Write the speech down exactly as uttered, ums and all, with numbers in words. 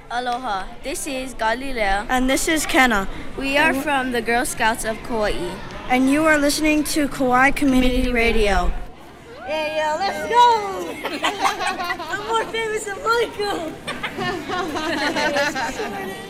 Aloha, this is Galileo. And this is Kenna. We are from the Girl Scouts of Kauai. And you are listening to Kauai Community Radio. Yeah, yeah, let's go! I'm more famous than Michael!